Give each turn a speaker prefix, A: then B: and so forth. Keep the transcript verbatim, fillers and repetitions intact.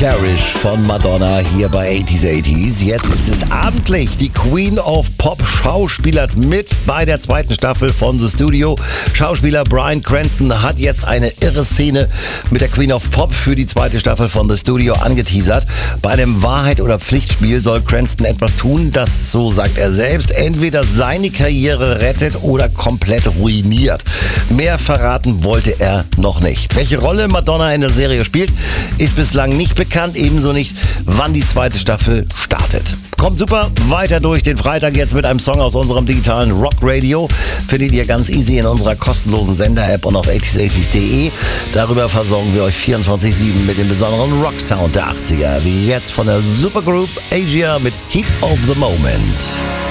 A: Cherish von Madonna hier bei achtziger achtziger. Jetzt ist es abendlich. Die Queen of Pop schauspielert mit bei der zweiten Staffel von The Studio. Schauspieler Bryan Cranston hat jetzt eine irre Szene mit der Queen of Pop für die zweite Staffel von The Studio angeteasert. Bei einem Wahrheit- oder Pflichtspiel soll Cranston etwas tun, das, so sagt er selbst, entweder seine Karriere rettet oder komplett ruiniert. Mehr verraten wollte er noch nicht. Welche Rolle Madonna in der Serie spielt, ist bislang nicht bekannt, ebenso nicht, wann die zweite Staffel startet. Kommt super weiter durch den Freitag jetzt mit einem Song aus unserem digitalen Rock-Radio. Findet ihr ganz easy in unserer kostenlosen Sender-App und auf achtziger achtziger punkt de. Darüber versorgen wir euch vierundzwanzig sieben mit dem besonderen Rock-Sound der achtziger. Wie jetzt von der Supergroup Asia mit Heat of the Moment.